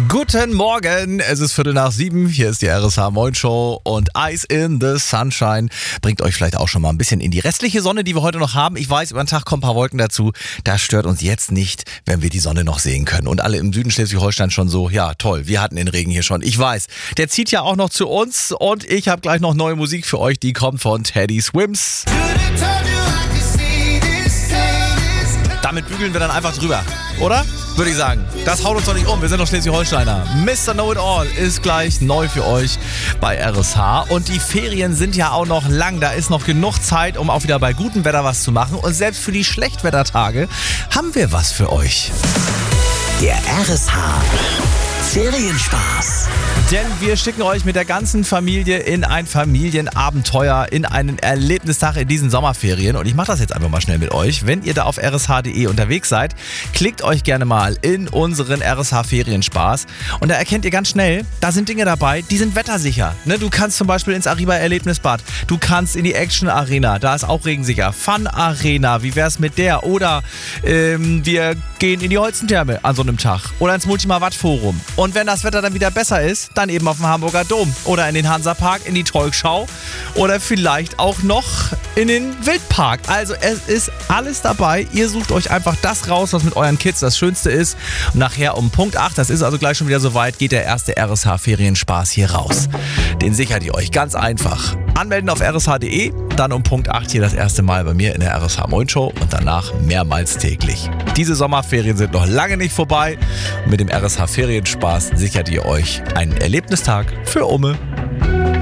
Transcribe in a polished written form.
Guten Morgen, es ist 6:15, hier ist die RSH Moin Show und Ice in the Sunshine bringt euch vielleicht auch schon mal ein bisschen in die restliche Sonne, die wir heute noch haben. Ich weiß, über den Tag kommen ein paar Wolken dazu, das stört uns jetzt nicht, wenn wir die Sonne noch sehen können. Und alle im Süden Schleswig-Holstein schon so, ja toll, wir hatten den Regen hier schon, ich weiß. Der zieht ja auch noch zu uns und ich habe gleich noch neue Musik für euch, die kommt von Teddy Swims. Damit bügeln wir dann einfach drüber, oder? Würde ich sagen. Das haut uns doch nicht um. Wir sind doch Schleswig-Holsteiner. Mr. Know-It-All ist gleich neu für euch bei RSH. Und die Ferien sind ja auch noch lang. Da ist noch genug Zeit, um auch wieder bei gutem Wetter was zu machen. Und selbst für die Schlechtwettertage haben wir was für euch. Der RSH Ferienspaß. Denn wir schicken euch mit der ganzen Familie in ein Familienabenteuer, in einen Erlebnistag in diesen Sommerferien. Und ich mache das jetzt einfach mal schnell mit euch. Wenn ihr da auf rsh.de unterwegs seid, klickt euch gerne mal in unseren RSH Ferienspaß. Und da erkennt ihr ganz schnell, da sind Dinge dabei, die sind wettersicher. Ne? Du kannst zum Beispiel ins Arriva Erlebnisbad, du kannst in die Action Arena, da ist auch regensicher. Fun Arena, wie wär's mit der? Oder wir gehen in die Holzentherme an so einem Tag. Oder ins Multimawatt-Forum. Und wenn das Wetter dann wieder besser ist, dann eben auf dem Hamburger Dom oder in den Hansapark, in die Tolkschau oder vielleicht auch noch in den Wildpark. Also es ist alles dabei. Ihr sucht euch einfach das raus, was mit euren Kids das Schönste ist. Und nachher um Punkt 8, das ist also gleich schon wieder soweit, geht der erste RSH Ferienspaß hier raus. Den sichert ihr euch ganz einfach. Anmelden auf rsh.de, dann um Punkt 8 hier das erste Mal bei mir in der RSH Moin Show und danach mehrmals täglich. Diese Sommerferien sind noch lange nicht vorbei. Mit dem RSH Ferienspaß sichert ihr euch einen Erlebnistag für Umme.